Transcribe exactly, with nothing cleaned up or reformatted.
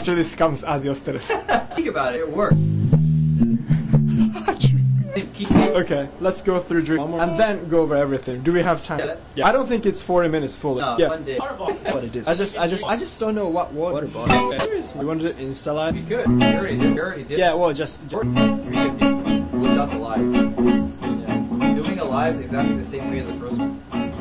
after this comes adios Teres. Think about it, it worked. Okay, let's go through drink and then go over everything. Do we have time? Yeah. Yeah. I don't think it's forty minutes fully. No, yeah. one day. What it is. I just, I just, I just don't know what water bottle. Okay. We wanted to Insta live. We could. We already did. We already did. Yeah, well, just. just We could do without the live. Yeah. Doing a live exactly the same way as the first one.